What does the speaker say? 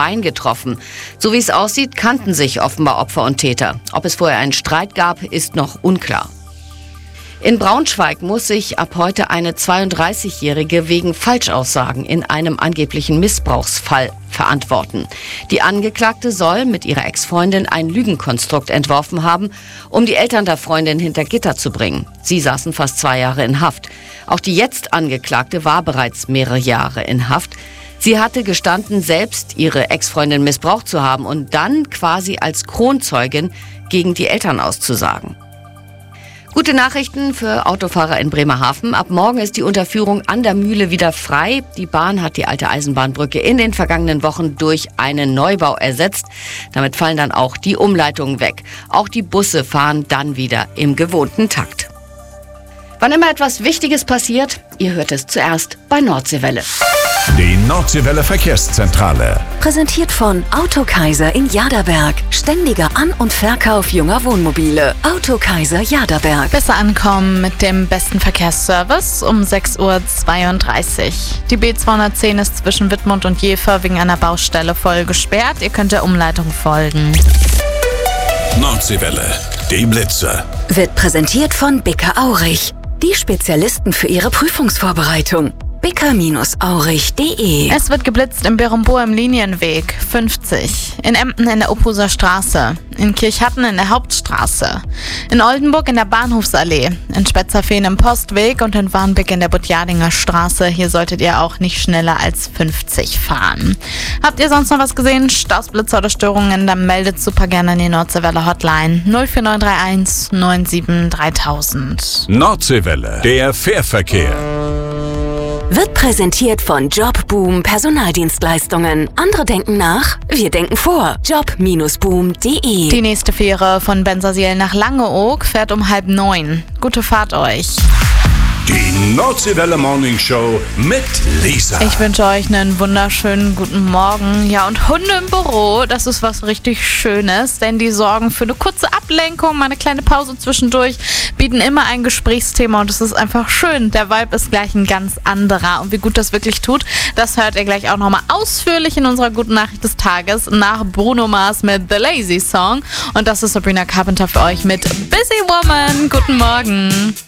Bein getroffen. So wie es aussieht, kannten sich offenbar Opfer und Täter. Ob es vorher einen Streit gab, ist noch unklar. In Braunschweig muss sich ab heute eine 32-Jährige wegen Falschaussagen in einem angeblichen Missbrauchsfall verantworten. Die Angeklagte soll mit ihrer Ex-Freundin ein Lügenkonstrukt entworfen haben, um die Eltern der Freundin hinter Gitter zu bringen. Sie saßen fast 2 Jahre in Haft. Auch die jetzt Angeklagte war bereits mehrere Jahre in Haft. Sie hatte gestanden, selbst ihre Ex-Freundin missbraucht zu haben und dann quasi als Kronzeugin gegen die Eltern auszusagen. Gute Nachrichten für Autofahrer in Bremerhaven. Ab morgen ist die Unterführung an der Mühle wieder frei. Die Bahn hat die alte Eisenbahnbrücke in den vergangenen Wochen durch einen Neubau ersetzt. Damit fallen dann auch die Umleitungen weg. Auch die Busse fahren dann wieder im gewohnten Takt. Wann immer etwas Wichtiges passiert, ihr hört es zuerst bei Nordseewelle. Die Nordseewelle Verkehrszentrale. Präsentiert von Autokaiser in Jaderberg. Ständiger An- und Verkauf junger Wohnmobile. Autokaiser Jaderberg. Besser ankommen mit dem besten Verkehrsservice um 6:32 Uhr. Die B210 ist zwischen Wittmund und Jever wegen einer Baustelle voll gesperrt. Ihr könnt der Umleitung folgen. Nordseewelle, die Blitze. Wird präsentiert von Bicker Aurich. Die Spezialisten für Ihre Prüfungsvorbereitung. bicker-aurich.de. Es wird geblitzt in Berumbohr im Linienweg 50, in Emden in der Ophuser Straße, in Kirchhatten in der Hauptstraße, in Oldenburg in der Bahnhofsallee, in Spetzerfehn im Postweg und in Warnbeck in der Budjadinger Straße. Hier solltet ihr auch nicht schneller als 50 fahren. Habt ihr sonst noch was gesehen? Staus, Blitzer oder Störungen? Dann meldet super gerne an die Nordseewelle Hotline 04931 97 3000. Nordseewelle, der Fährverkehr. Wird präsentiert von Jobboom Personaldienstleistungen. Andere denken nach, wir denken vor. Job-boom.de. Die nächste Fähre von Bensersiel nach Langeoog fährt um 8:30. Gute Fahrt euch. Die Nordseewelle Morning Show mit Lisa. Ich wünsche euch einen wunderschönen guten Morgen. Ja, und Hunde im Büro, das ist was richtig Schönes, denn die sorgen für eine kurze Ablenkung, mal eine kleine Pause zwischendurch, bieten immer ein Gesprächsthema und es ist einfach schön. Der Vibe ist gleich ein ganz anderer und wie gut das wirklich tut, das hört ihr gleich auch nochmal ausführlich in unserer guten Nachricht des Tages nach Bruno Mars mit The Lazy Song und das ist Sabrina Carpenter für euch mit Busy Woman. Guten Morgen.